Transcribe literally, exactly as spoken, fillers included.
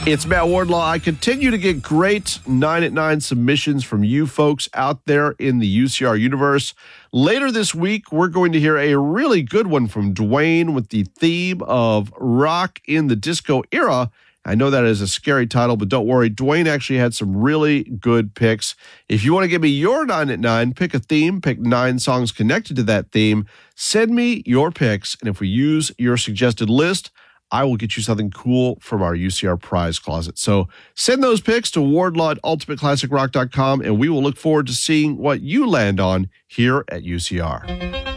It's Matt Wardlaw. I continue to get great nine at nine submissions from you folks out there in the U C R universe. Later this week, we're going to hear a really good one from Dwayne with the theme of rock in the disco era. I know that is a scary title, but don't worry. Dwayne actually had some really good picks. If you want to give me your nine at nine, pick a theme, pick nine songs connected to that theme. Send me your picks, and if we use your suggested list, I will get you something cool from our U C R prize closet. So send those picks to wardlaw at ultimate classic rock dot com, and we will look forward to seeing what you land on here at U C R.